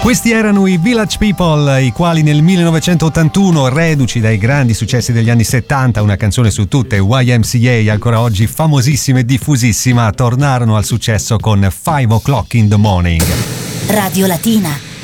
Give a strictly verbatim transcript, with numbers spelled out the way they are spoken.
Questi erano i Village People, i quali nel millenovecentottantuno, reduci dai grandi successi degli anni settanta, una canzone su tutte, Y M C A, ancora oggi famosissima e diffusissima, tornarono al successo con Five O'Clock in the Morning. Radio Latina.